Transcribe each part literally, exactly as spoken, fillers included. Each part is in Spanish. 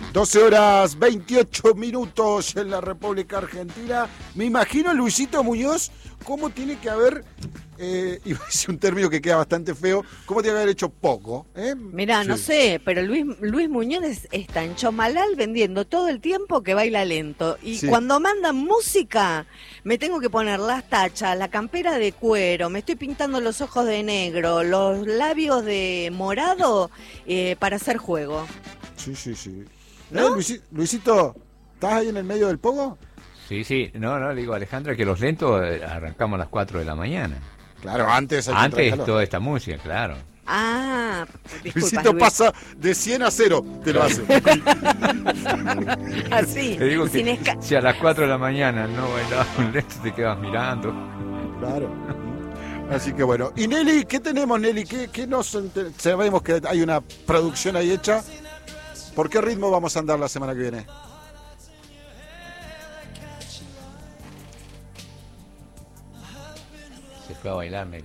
doce horas veintiocho minutos en la República Argentina. Me imagino, Luisito Muñoz, cómo tiene que haber, eh, iba a decir un término que queda bastante feo, cómo tiene que haber hecho poco. ¿eh? Mirá, sí. no sé, pero Luis, Luis Muñoz es, está en Chomalal vendiendo todo el tiempo que baila lento. Y sí. cuando mandan música, me tengo que poner las tachas, la campera de cuero, me estoy pintando los ojos de negro, los labios de morado eh, para hacer juego. Sí, sí, sí. ¿No? ¿Eh, Luisito, Luisito, ¿estás ahí en el medio del pogo? Sí, sí. No, no, le digo a Alejandra que los lentos arrancamos a las cuatro de la mañana. Claro, antes hay Antes toda esta música, claro. Ah, disculpa, Luisito Luis. Pasa de cien a cero, te lo hace. Así. Te digo que sin esca- si a las cuatro de la mañana no bailabas un lento, te quedas mirando. Claro. Así que bueno. Y Nelly, ¿qué tenemos, Nelly? ¿Qué, qué nos enter- sabemos que hay una producción ahí hecha? ¿Por qué ritmo vamos a andar la semana que viene? Se fue a bailar, Nelly.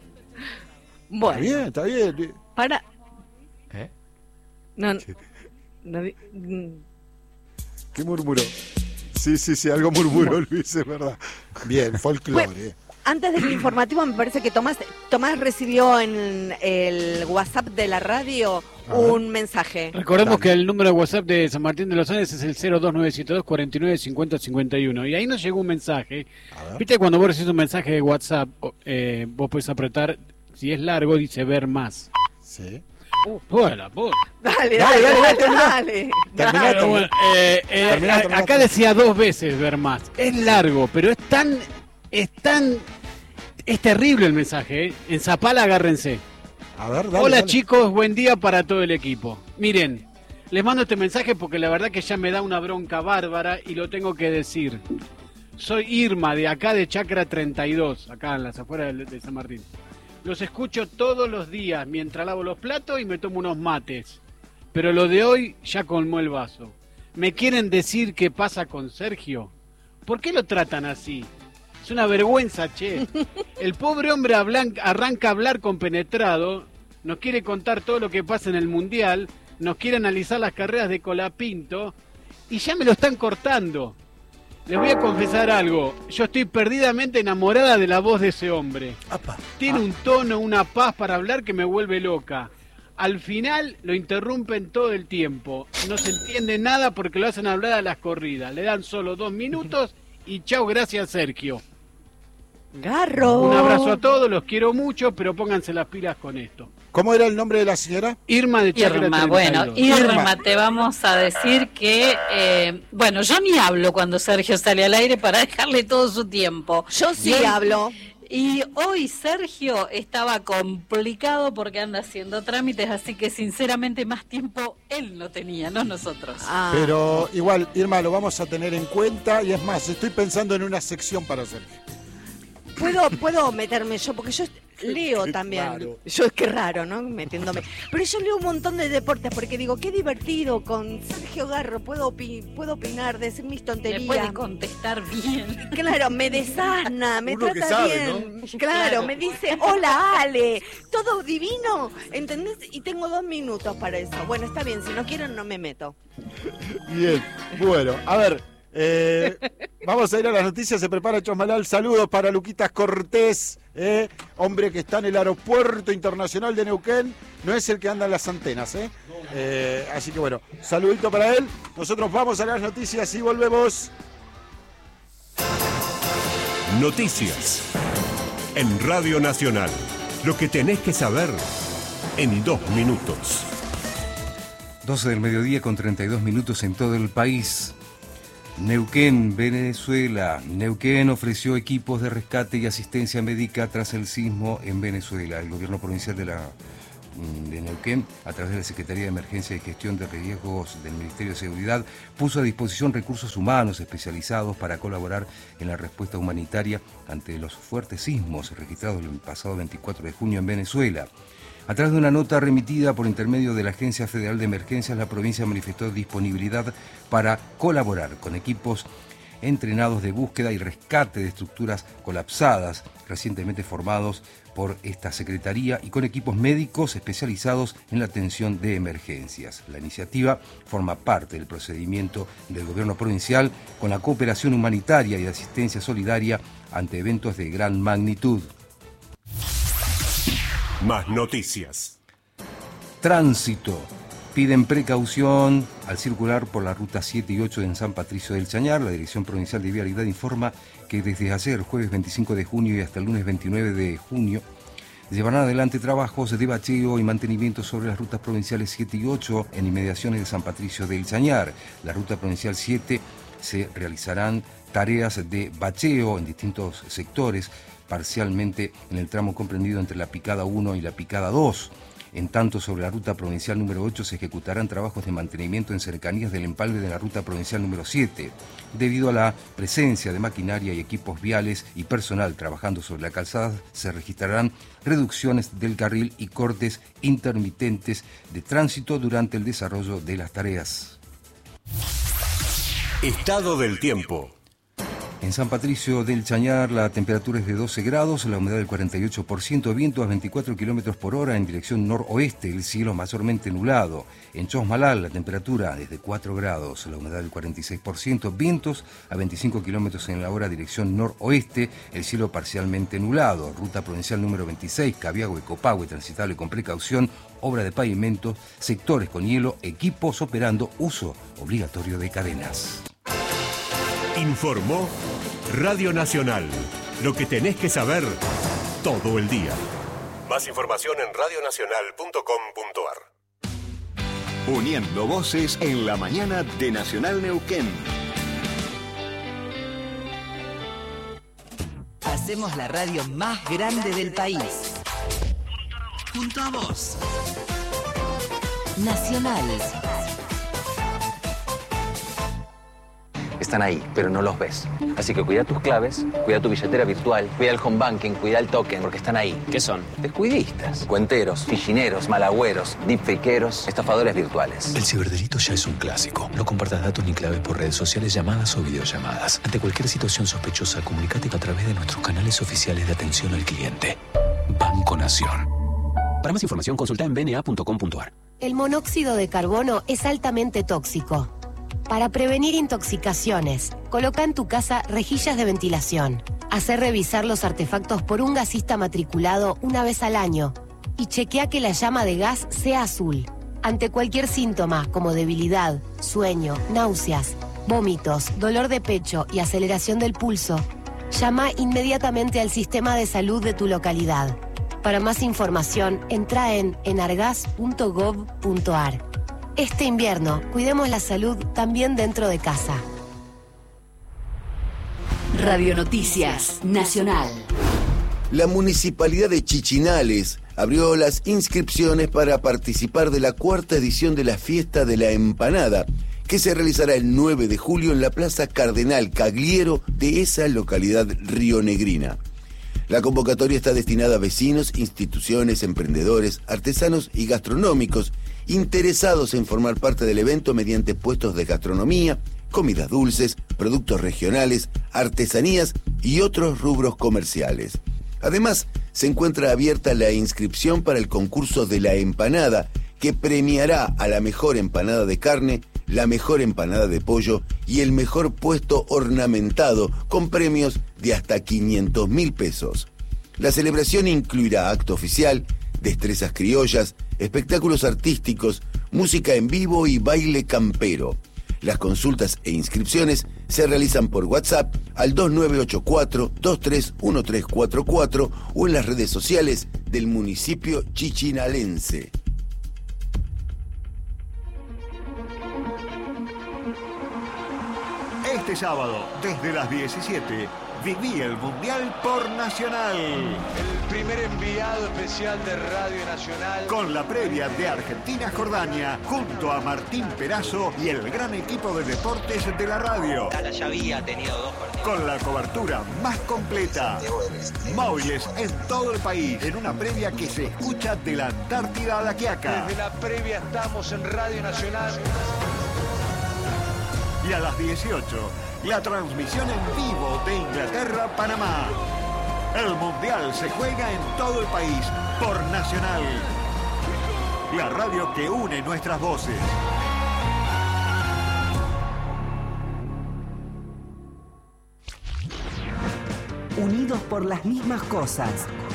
Bueno. Está bien, está bien. Para. ¿Eh? No, no, no, no. ¿Qué murmuró? Sí, sí, sí, algo murmuró Luis, es verdad. Bien, folclore. Bueno, antes del informativo, me parece que Tomás, Tomás recibió en el WhatsApp de la radio un mensaje. Recordemos Dale. que el número de WhatsApp de San Martín de los Andes es el cero dos nueve siete dos cuatro nueve cinco cero cinco uno. Y ahí nos llegó un mensaje. Viste, cuando vos recibís un mensaje de WhatsApp, eh, vos podés apretar, si es largo, dice ver más. Sí. Uh, bueno, puta. Dale, Dale, dale, dale, dale, terminá. dale. Terminá, dale. Pero bueno, eh, eh, Terminá, a- terminá, acá terminá. decía dos veces ver más. Es largo, pero es tan, es tan, es terrible el mensaje. ¿eh? En Zapala, agárrense. A ver, dale. Hola dale. chicos, buen día para todo el equipo. Miren, les mando este mensaje porque la verdad que ya me da una bronca bárbara y lo tengo que decir. Soy Irma de acá de Chacra treinta y dos, acá en las afueras de, de San Martín. Los escucho todos los días mientras lavo los platos y me tomo unos mates. Pero lo de hoy ya colmó el vaso. ¿Me quieren decir qué pasa con Sergio? ¿Por qué lo tratan así? Es una vergüenza, che. El pobre hombre hablan- arranca a hablar compenetrado, nos quiere contar todo lo que pasa en el Mundial, nos quiere analizar las carreras de Colapinto y ya me lo están cortando. Les voy a confesar algo, yo estoy perdidamente enamorada de la voz de ese hombre. Apa. Tiene un tono, una paz para hablar que me vuelve loca. Al final lo interrumpen todo el tiempo, no se entiende nada porque lo hacen hablar a las corridas, le dan solo dos minutos y chau, gracias Sergio. Garro. Un abrazo a todos, los quiero mucho, pero pónganse las pilas con esto. ¿Cómo era el nombre de la señora? Irma de Chacra Irma, treinta y bueno, dos. Irma, Irma. te vamos a decir que, eh, bueno, yo ni hablo cuando Sergio sale al aire para dejarle todo su tiempo. Yo sí Y- hablo. Y hoy Sergio estaba complicado porque anda haciendo trámites, así que sinceramente más tiempo él no tenía, no nosotros. Ah. Pero igual, Irma, lo vamos a tener en cuenta y es más, estoy pensando en una sección para Sergio. ¿Puedo, puedo meterme yo? Porque yo leo Qué también. raro. Yo es que raro, ¿no? Metiéndome. Pero yo leo un montón de deportes porque digo, qué divertido con Sergio Garro. Puedo, opi- puedo opinar, decir mis Le tonterías. puede contestar bien. Claro, me desasna, me Uno que trata sabe, bien. ¿no? Claro, Claro. me dice, hola Ale, todo divino, ¿entendés? Y tengo dos minutos para eso. Bueno, está bien, si no quieren no me meto. Bien, bueno, a ver, eh, vamos a ir a las noticias, se prepara Chosmalal, saludos para Luquitas Cortés, eh, hombre que está en el aeropuerto internacional de Neuquén, no es el que anda en las antenas, eh. Eh, así que bueno, saludito para él, nosotros vamos a las noticias y volvemos. Noticias en Radio Nacional. Lo que tenés que saber en dos minutos. doce del mediodía con treinta y dos minutos en todo el país. Neuquén, Venezuela. Neuquén ofreció equipos de rescate y asistencia médica tras el sismo en Venezuela. El gobierno provincial de, la, de Neuquén, a través de la Secretaría de Emergencia y Gestión de Riesgos del Ministerio de Seguridad, puso a disposición recursos humanos especializados para colaborar en la respuesta humanitaria ante los fuertes sismos registrados el pasado veinticuatro de junio en Venezuela. A través de una nota remitida por intermedio de la Agencia Federal de Emergencias, la provincia manifestó disponibilidad para colaborar con equipos entrenados de búsqueda y rescate de estructuras colapsadas, recientemente formados por esta Secretaría y con equipos médicos especializados en la atención de emergencias. La iniciativa forma parte del procedimiento del gobierno provincial con la cooperación humanitaria y de asistencia solidaria ante eventos de gran magnitud. Más noticias. Tránsito. Piden precaución al circular por la ruta siete y ocho en San Patricio del Chañar. La Dirección Provincial de Vialidad informa que desde ayer, jueves veinticinco de junio y hasta el lunes veintinueve de junio, llevarán adelante trabajos de bacheo y mantenimiento sobre las rutas provinciales siete y ocho en inmediaciones de San Patricio del Chañar. La ruta provincial siete se realizarán tareas de bacheo en distintos sectores, parcialmente en el tramo comprendido entre la picada uno y la picada dos. En tanto, sobre la ruta provincial número ocho se ejecutarán trabajos de mantenimiento en cercanías del empalme de la ruta provincial número siete. Debido a la presencia de maquinaria y equipos viales y personal trabajando sobre la calzada, se registrarán reducciones del carril y cortes intermitentes de tránsito durante el desarrollo de las tareas. Estado del tiempo. En San Patricio del Chañar la temperatura es de doce grados, la humedad del cuarenta y ocho por ciento, viento a veinticuatro kilómetros por hora en dirección noroeste, el cielo mayormente nublado. En Chosmalal la temperatura es de cuatro grados, la humedad del cuarenta y seis por ciento, vientos a veinticinco kilómetros en la hora dirección noroeste, el cielo parcialmente nublado. Ruta provincial número veintiséis, Cabiagüe, Copahue, transitable con precaución, obra de pavimento, sectores con hielo, equipos operando, uso obligatorio de cadenas. Informó Radio Nacional. Lo que tenés que saber todo el día. Más información en radio nacional punto com punto a r. Uniendo voces en la mañana de Nacional Neuquén. Hacemos la radio más grande del país. Junto a vos. Nacional. Están ahí, pero no los ves. Así que cuida tus claves, cuida tu billetera virtual, cuida el home banking, cuida el token, porque están ahí. ¿Qué son? Descuidistas, cuenteros, fichineros, malagüeros, deepfakeros, estafadores virtuales. El ciberdelito ya es un clásico. No compartas datos ni claves por redes sociales, llamadas o videollamadas. Ante cualquier situación sospechosa, comunícate a través de nuestros canales oficiales de atención al cliente. Banco Nación. Para más información, consulta en b n a punto com punto a r. El monóxido de carbono es altamente tóxico. Para prevenir intoxicaciones, coloca en tu casa rejillas de ventilación. Hacer revisar los artefactos por un gasista matriculado una vez al año y chequea que la llama de gas sea azul. Ante cualquier síntoma como debilidad, sueño, náuseas, vómitos, dolor de pecho y aceleración del pulso, llama inmediatamente al sistema de salud de tu localidad. Para más información, entra en enargas punto gov punto a r. Este invierno, cuidemos la salud también dentro de casa. Radio Noticias Nacional. La Municipalidad de Chichinales abrió las inscripciones para participar de la cuarta edición de la Fiesta de la Empanada, que se realizará el nueve de julio en la Plaza Cardenal Cagliero de esa localidad rionegrina. La convocatoria está destinada a vecinos, instituciones, emprendedores, artesanos y gastronómicos interesados en formar parte del evento mediante puestos de gastronomía, comidas dulces, productos regionales, artesanías y otros rubros comerciales. Además, se encuentra abierta la inscripción para el concurso de la empanada, que premiará a la mejor empanada de carne, la mejor empanada de pollo y el mejor puesto ornamentado, con premios de hasta quinientos mil pesos. La celebración incluirá acto oficial, destrezas criollas, espectáculos artísticos, música en vivo y baile campero. Las consultas e inscripciones se realizan por WhatsApp al dos nueve ocho cuatro, dos tres uno tres cuatro cuatro o en las redes sociales del municipio chichinalense. Este sábado, desde las diecisiete, viví el Mundial por Nacional. El primer enviado especial de Radio Nacional. Con la previa de Argentina-Jordania, junto a Martín Perazo y el gran equipo de deportes de la radio. Ya había tenido dos partidos. Con la cobertura más completa. Móviles en todo el país, en una previa que se escucha de la Antártida a la Quiaca. Desde la previa estamos en Radio Nacional. Y a las dieciocho, la transmisión en vivo de Inglaterra-Panamá. El Mundial se juega en todo el país por Nacional, la radio que une nuestras voces. Unidos por las mismas cosas.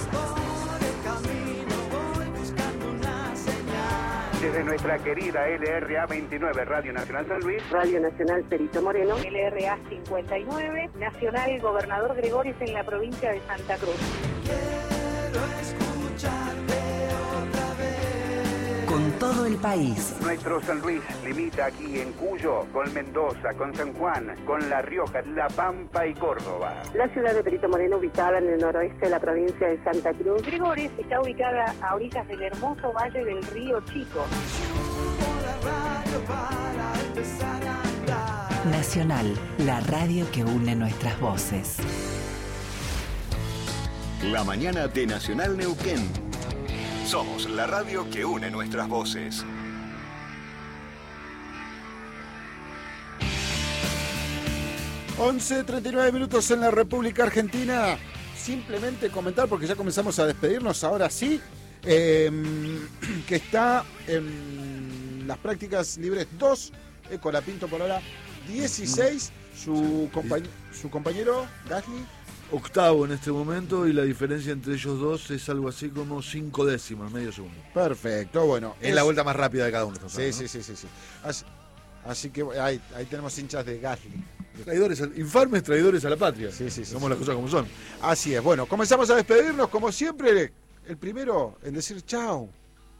Desde nuestra querida L R A veintinueve, Radio Nacional San Luis, Radio Nacional Perito Moreno, L R A cincuenta y nueve, Nacional Gobernador Gregorios en la provincia de Santa Cruz. Quiero escucharte otra vez. Con todo el país. Nuestro San Luis limita aquí en Cuyo, con Mendoza, con San Juan, con La Rioja, La Pampa y Córdoba. La ciudad de Perito Moreno, ubicada en el noroeste de la provincia de Santa Cruz. Gregorios está ubicada a orillas del hermoso valle del río Chico. Nacional, la radio que une nuestras voces. La mañana de Nacional Neuquén. Somos la radio que une nuestras voces. once treinta y nueve minutos en la República Argentina. Simplemente comentar, porque ya comenzamos a despedirnos, ahora sí, eh, que está en las prácticas libres dos, eh, con la Pinto por ahora dieciséis, su, compañ su compañero Gasly. Octavo en este momento, y la diferencia entre ellos dos es algo así como cinco décimas, medio segundo. Perfecto, bueno. Es, es la vuelta más rápida de cada uno. Sí, ¿no? sí, sí, sí, sí. Así, así que ahí, ahí tenemos hinchas de Gasly. Traidores, infames traidores a la patria. Sí, sí, sí. Somos sí. las cosas como son. Así es. Bueno, comenzamos a despedirnos, como siempre. El primero en decir chao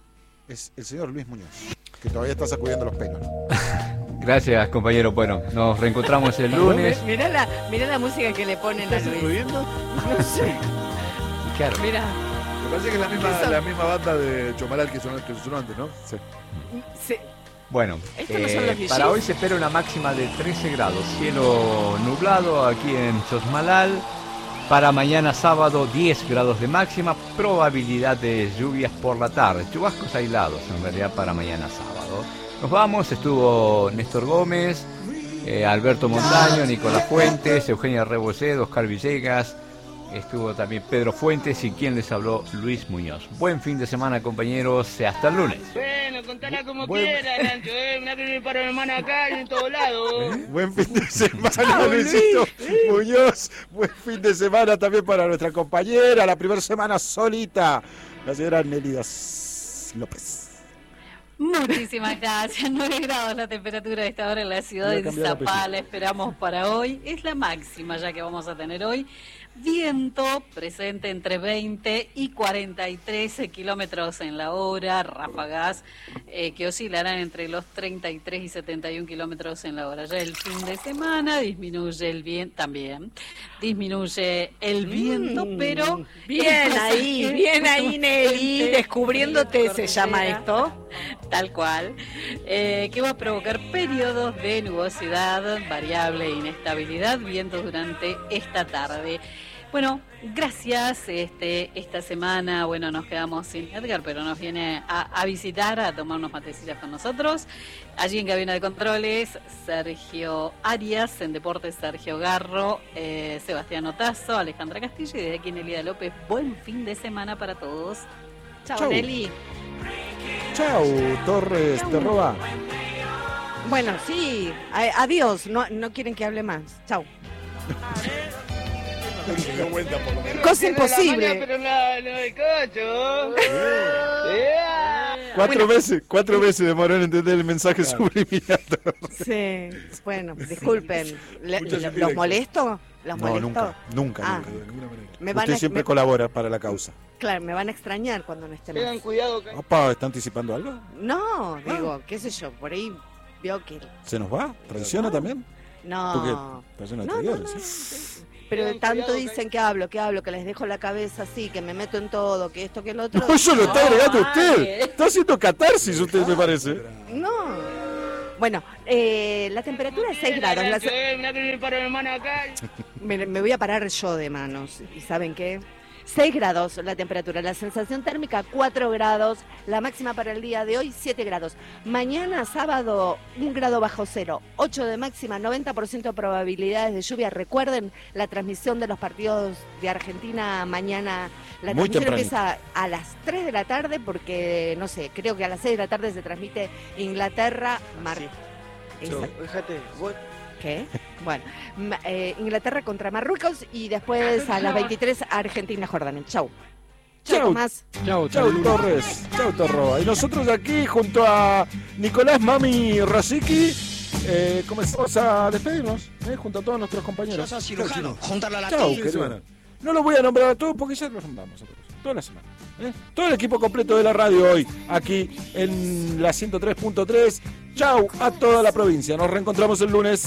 es el señor Luis Muñoz, que todavía está sacudiendo los pelos. Gracias, compañero. Bueno, nos reencontramos el lunes. Mirá la, mirá la música que le ponen a Luis. ¿Incluyendo? No sé. Claro. Mirá. Me parece que es la misma, la misma banda de Chomalal que sonó, que sonó antes, ¿no? Sí. Sí. Bueno, ¿Estos no eh, son los V Gs? para hoy se espera una máxima de trece grados, cielo nublado aquí en Chosmalal. Para mañana sábado diez grados de máxima, probabilidad de lluvias por la tarde, chubascos aislados en realidad para mañana sábado. Nos vamos, estuvo Néstor Gómez, eh, Alberto Montaño, Nicolás Fuentes, Eugenia Rebocedo, Oscar Villegas, estuvo también Pedro Fuentes y quien les habló, Luis Muñoz. Buen fin de semana, compañeros, hasta el lunes. Bueno, contala como Buen... quiera, Lancho, eh, mirá que me paro mi hermana acá y en todos lados. ¿Eh? Buen fin de semana, Luisito Muñoz. Buen fin de semana también para nuestra compañera, la primera semana solita, la señora Nelly López. Muchísimas gracias. nueve grados la temperatura de esta hora en la ciudad de Zapala. Esperamos para hoy. Es la máxima ya que vamos a tener hoy. Viento presente entre veinte y cuarenta y tres kilómetros en la hora. Ráfagas eh, que oscilarán entre los treinta y tres y setenta y un kilómetros en la hora. Ya el fin de semana disminuye el viento también. Disminuye el viento, mm, pero... Bien ahí, bien ahí, Nelly. Descubriéndote se llama esto. Tal cual. Eh, que va a provocar periodos de nubosidad, variable e inestabilidad, vientos durante esta tarde. Bueno, gracias. Este, esta semana, bueno, nos quedamos sin Edgar, pero nos viene a, a visitar, a tomar unos matecitas con nosotros. Allí en Cabina de Controles, Sergio Arias, en Deportes, Sergio Garro, eh, Sebastián Otazo, Alejandra Castillo y desde aquí Nelida López. Buen fin de semana para todos. Chao, Chau. Nelly. Chao, Torres, te roba. Bueno, sí, a, adiós, no, no quieren que hable más. Chao. Cosa imposible. Pero no, no de cocho. Cuatro bueno. veces, cuatro veces demoró en entender el mensaje claro. subliminal. Sí, bueno, disculpen. Le, le, ¿Los molesto? ¿Los no, molesto? nunca, nunca, ah. nunca. Me van Usted a, siempre me, colabora para la causa. Claro, me van a extrañar cuando no esté más. Tengan cuidado. Que... Opa, ¿está anticipando algo? No, ah. digo, qué sé yo, por ahí veo que... ¿Se nos va? ¿Traiciona no. también? No. ¿Tú qué? Persona no, exterior, no, no. ¿sí? Pero Tengan tanto cuidado, dicen que... que hablo, que hablo, que les dejo la cabeza así, que me meto en todo, que esto, que el otro. No, eso lo está agregando no, usted. Ay. Está haciendo catarsis usted, me parece. No. Bueno, eh, la temperatura es seis grados. La... Eh, mirá que me paro mi hermana acá. Me, me voy a parar yo de manos. ¿Y saben qué? seis grados la temperatura, la sensación térmica cuatro grados, la máxima para el día de hoy siete grados. Mañana sábado un grado bajo cero, ocho de máxima, noventa por ciento probabilidades de lluvia. Recuerden la transmisión de los partidos de Argentina mañana. La Muy transmisión tempranito. empieza a las tres de la tarde porque, no sé, creo que a las seis de la tarde se transmite Inglaterra, Mar... Exacto. Fíjate, vos... ¿Qué? Bueno, ma- eh, Inglaterra contra Marruecos y después a las veintitrés Argentina-Jordania. Chau. Chau, Tomás. Chau, Chau, Torres. Chau, Torroba. Y nosotros aquí, junto a Nicolás Mami Rosicky, eh, comenzamos a despedirnos, eh, junto a todos nuestros compañeros. Yo soy cirujano, Chau, juntarla a la Chau, tía. querido. No los voy a nombrar a todos porque ya los nombramos a todos. Toda la semana. ¿eh? Todo el equipo completo de la radio hoy, aquí en la ciento tres punto tres. Chau a toda la provincia. Nos reencontramos el lunes.